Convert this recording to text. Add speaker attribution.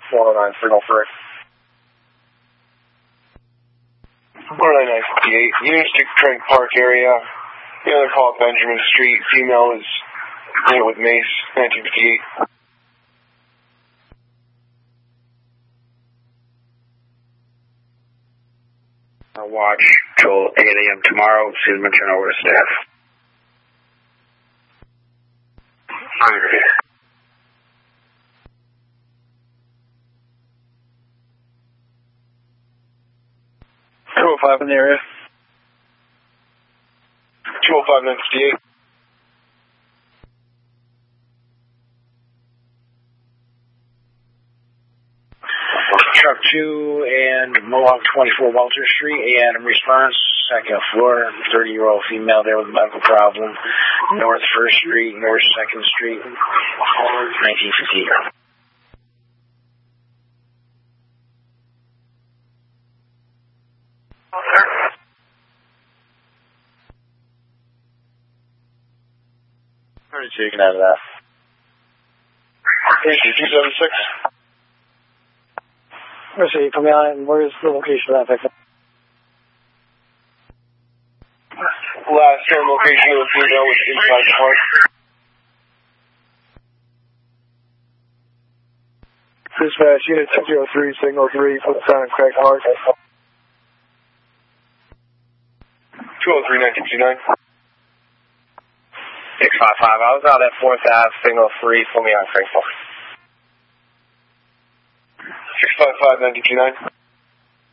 Speaker 1: 109, signal 3.
Speaker 2: 10958, Union Street, Craig Park area. The other call at Benjamin Street. Female is hit with mace, 1958.
Speaker 1: Watch till 8 a.m. tomorrow. Soon turn over to staff.
Speaker 2: Hungry.
Speaker 1: 205 in the area.
Speaker 2: 205, 958.
Speaker 1: Truck 2 and Mohawk 24 Walter Street, and response, second floor, 30-year-old female there with a medical problem, North 1st Street, North 2nd Street, 1958. Already taken out of that.
Speaker 2: 276.
Speaker 3: Where's he coming out, and where's the location of that victim?
Speaker 2: Last known location of the female was inside the park.
Speaker 3: Dispatch, Unit 203, signal 3, put the sign in Craig Park.
Speaker 2: 203, 1959.
Speaker 1: 655, I was out at 4th Ave, signal 3, put me on Craig Park.
Speaker 2: 655, 1959.